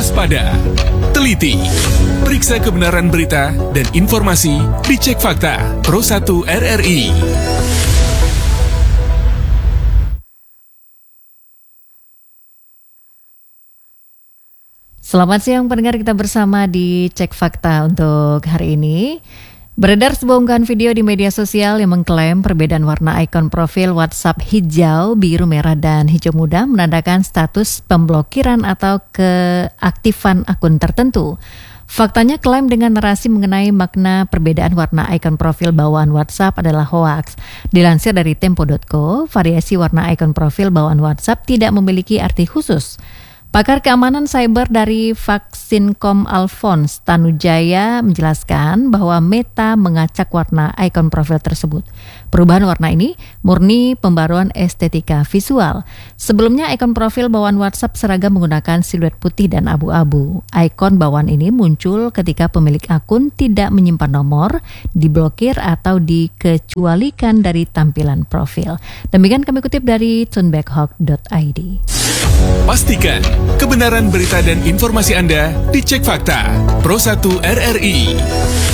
waspada, teliti, periksa kebenaran berita dan informasi di Cek Fakta Pro 1 RRI. Selamat siang pendengar, kita bersama di Cek Fakta untuk hari ini. Beredar sebuah unggahan video di media sosial yang mengklaim perbedaan warna ikon profil WhatsApp hijau, biru, merah, dan hijau muda menandakan status pemblokiran atau keaktifan akun tertentu. Faktanya, klaim dengan narasi mengenai makna perbedaan warna ikon profil bawaan WhatsApp adalah hoaks. Dilansir dari Tempo.co, variasi warna ikon profil bawaan WhatsApp tidak memiliki arti khusus. Pakar keamanan cyber dari Vaksinkom Alphonse Tanujaya menjelaskan bahwa Meta mengacak warna ikon profil tersebut. Perubahan warna ini murni pembaruan estetika visual. Sebelumnya ikon profil bawaan WhatsApp seragam menggunakan siluet putih dan abu-abu. Ikon bawaan ini muncul ketika pemilik akun tidak menyimpan nomor, diblokir atau dikecualikan dari tampilan profil. Demikian kami kutip dari tunbackhawk.id. Pastikan kebenaran berita dan informasi Anda di Cek Fakta Pro 1 RRI.